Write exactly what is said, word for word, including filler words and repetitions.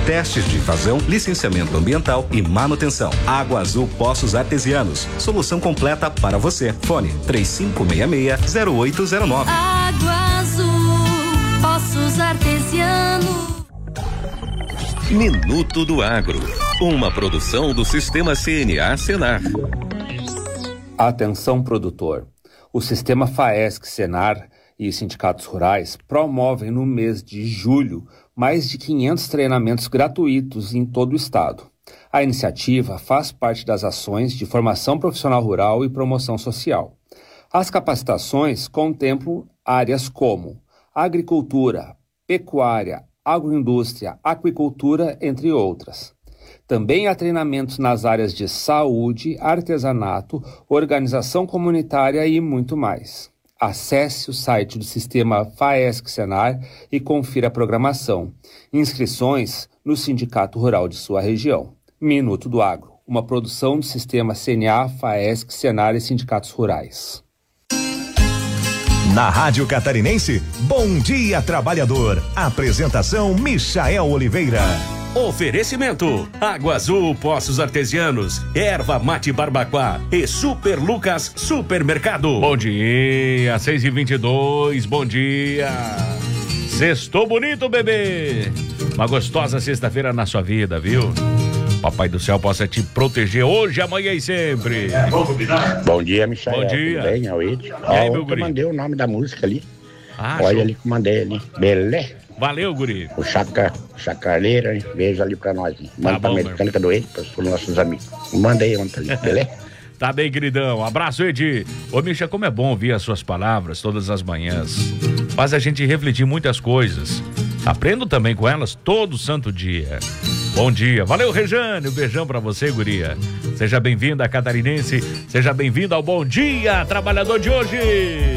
testes de vazão, licenciamento ambiental e manutenção. Água Azul Poços Artesianos, solução completa para você. Fone três cinco seis seis, zero oito zero nove. Água Azul Poços Artesianos. Minuto do Agro, uma produção do Sistema C N A Senar. Atenção, produtor. O Sistema FAESC Senar e sindicatos rurais promovem no mês de julho mais de quinhentos treinamentos gratuitos em todo o estado. A iniciativa faz parte das ações de formação profissional rural e promoção social. As capacitações contemplam áreas como agricultura, pecuária, agroindústria, aquicultura, entre outras. Também há treinamentos nas áreas de saúde, artesanato, organização comunitária e muito mais. Acesse o site do Sistema FAESC Senar e confira a programação. Inscrições no Sindicato Rural de sua região. Minuto do Agro, uma produção do Sistema C N A, FAESC, Senar e Sindicatos Rurais. Na Rádio Catarinense, Bom Dia Trabalhador. Apresentação Michael Oliveira. Oferecimento: Água Azul Poços Artesianos, Erva Mate Barbacoa e Super Lucas Supermercado. Bom dia, seis e vinte e dois, bom dia. Sextou bonito, bebê. Uma gostosa sexta-feira na sua vida, viu? Papai do céu possa te proteger hoje, amanhã e sempre. É, vamos combinar? Bom dia, Michael. Bom dia. Tudo bem, Alide? Aí, Ó, meu eu guri? mandei o nome da música ali. Ah, Olha show. ali que mandei ali. Beleza? Valeu, guri. O Chaca, Chacaleira, hein? Beijo ali pra nós. Hein? Manda Tá pra bom, Mecânica do Eito, para os nossos amigos. Manda aí ontem ali, beleza? Tá bem, queridão. Abraço, Edi. Ô, Misha, como é bom ouvir as suas palavras todas as manhãs. Faz a gente refletir muitas coisas. Aprendo também com elas todo santo dia. Bom dia. Valeu, Rejane. Um beijão pra você, guria. Seja bem-vinda, catarinense. Seja bem-vindo ao Bom Dia Trabalhador de hoje.